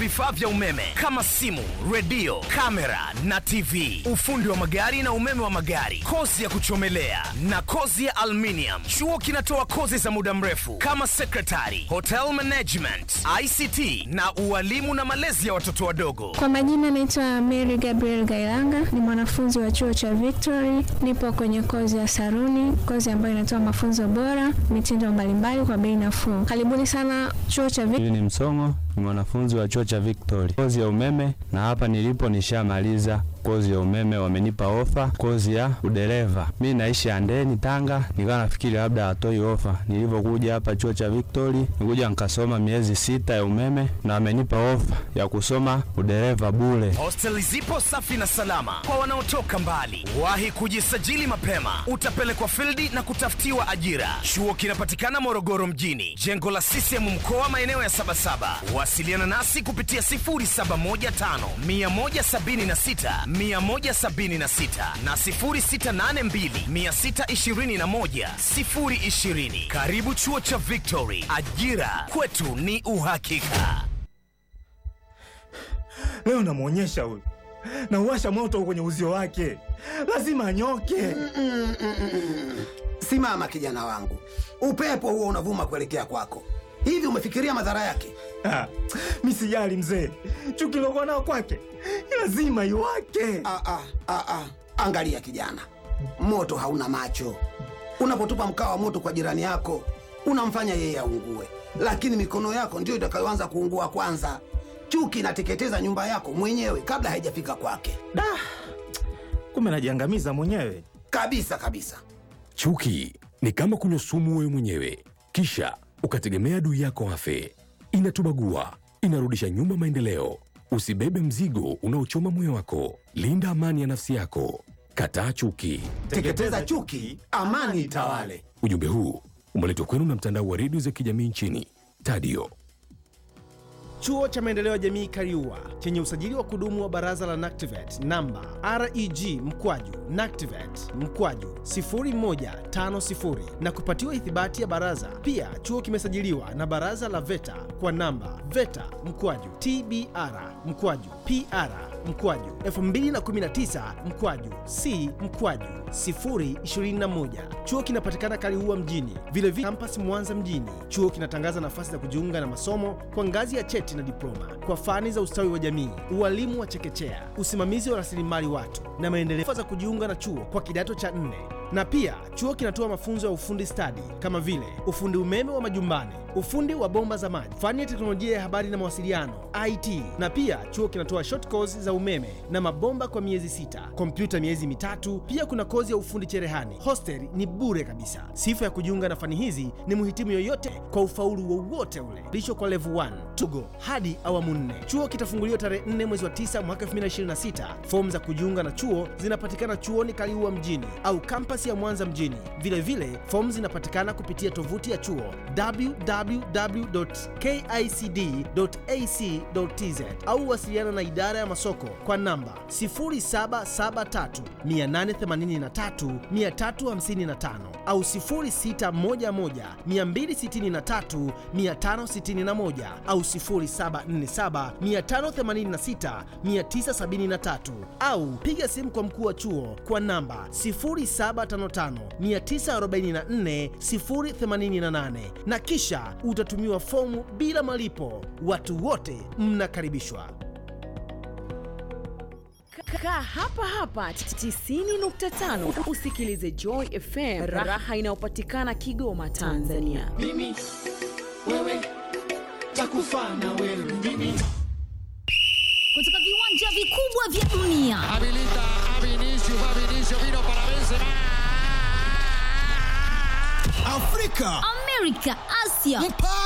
vifaa vya umeme kama simu, redio, kamera na TV, ufundi wa magari na umeme wa magari, kozi ya kuchomelea na kozi ya aluminium. Chuo kinatoa kozi za muda mrefu kama secretary, hotel management, ICT na ualimu na malezi ya watoto wadogo. Kwa majina naitwa Mary Gabriel Gailanga, ni mwanafunzi wa chuo cha Victory. Nipo kwenye kozi ya saruni, kozi ambayo inatoa mafunzo bora, mitindo mbalimbali kwa bei nafuu. Karibuni sana chuo cha Victory. Ni Msongo, ni mwanafunzi wa chuo cha Victory. Kozi ya umeme, na hapa nilipo nishamaliza kozi ya umeme, wamenipa ofa kozi ya udereva. Mimi naishi Andeni, Tanga, nikawa nafikiri labda hatoi ofa. Nilipokuja hapa chuo cha Victory, nikuja nikasoma miezi 6 ya umeme na wamenipa ofa ya kusoma udereva bure. Hosteli zipo safi na salama kwa wanaotoka mbali. Wahi kujisajili mapema, utapelekwa fieldi na kutafutiwa ajira. Chuo kinapatikana Morogoro mjini, jengo la CCM mkoa, maeneo ya Sabasaba. Wasiliana nasi kupitia 0715 176 176 na 0682 621 020. Karibu chuo cha Victory, ajira kwetu ni uhakika. Leo namuonyesha huyu, na uwasha moto kwenye uzio wake, lazima anyoke. Simama kijana wangu, upepo huo unavuma kuelekea kwako. Hivi umefikiria madhara yake? Mimi sijali mzee, chuki lokuwa nao kwake lazima iwake. Angalia kijana, moto hauna macho. Unapotupa mkaa wa moto kwa jirani yako, unamfanya yeye aungue, lakini mikono yako ndio itakayoanza kuungua kwanza. Chuki inateketeza nyumba yako mwenyewe kabla haijafika kwake. Kumbe najiangamiza mwenyewe. Kabisa kabisa. Chuki ni kama kunywa sumu wewe mwenyewe, kisha ukategemea adui yako afe. Inatubagua, inarudisha nyuma maendeleo. Usibebe mzigo unaochoma moyo wako. Linda amani ya nafsi yako. Kataa chuki. Teketeza chuki, amani itawale. Ujumbe huu umeletwa kwenu na mtandao wa redio za kijamii nchini Tadio. Chuo cha Maendeleo ya Jamii Kariua chenye usajili wa kudumu wa Baraza la NACTIVATE namba REG/NACTIVATE/0150 na kupatiwa ithibati ya baraza. Pia chuo kimesajiliwa na Baraza la VETA kwa namba VETA/TBR/PR/2019/C/021. Chuo kinapatikana Kariua mjini. Vile campus Mwanza mjini. Chuo kinatangaza nafasi za kujiunga na masomo kwa ngazi ya cheti na diploma kwa fani za ustawi wa jamii, ualimu wa chekechea, usimamizi wa rasilimali watu na maendeleo. Za kujiunga na chuo kwa kidato cha 4. Na pia chuo kinatoa mafunzo ya ufundi stadi kama vile ufundi umeme wa majumbani, ufundi wa bomba za maji, fani ya teknolojia ya habari na mawasiliano IT. Na pia chuo kinatoa short course za umeme na mabomba kwa miezi 6, kompyuta miezi 3. Pia kuna kozi ya ufundi cherehani. Hostel ni bure kabisa. Sifa ya kujiunga na fani hizi ni mhitimu yoyote kwa ufaulu wowote ule. Lisho kwa level 1 Tugo hadi awamu 4. Chuo kitafunguliwa tarehe 4 mwezi wa 9 mwaka 2026. Fomu za kujiunga na chuo zinapatikana chuoni Kaliua mjini au kampasi ya Mwanza mjini. Vile vile fomu zinapatikana kupitia tovuti ya chuo www.kicd.ac.tz au wasiliana na idara ya masoko kwa namba 0773 883 355 au 0611 263 561 au 0747 586 973 au piga simu kwa mkuu wa chuo kwa namba 0755944088 na kisha utatumiwa fomu bila malipo. Watu wote mnakaribishwa. Kaa hapa 90.5 usikilize Joy FM, raha inayopatikana Kigoma, Tanzania. Mimi wewe takufa na wewe mimi. Kutoka viwanja vikubwa vya dunia. Habilita a Vinicius, vino para Benzema. Afrika, Amerika, Asia.